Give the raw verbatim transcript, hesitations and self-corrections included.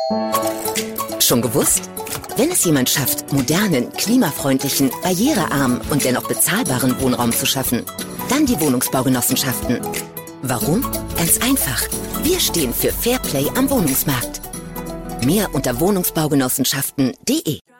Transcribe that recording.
Schon gewusst? Wenn es jemand schafft, modernen, klimafreundlichen, barrierearmen und dennoch bezahlbaren Wohnraum zu schaffen, dann die Wohnungsbaugenossenschaften. Warum? Ganz einfach. Wir stehen für Fairplay am Wohnungsmarkt. Mehr unter wohnungsbaugenossenschaften punkt de.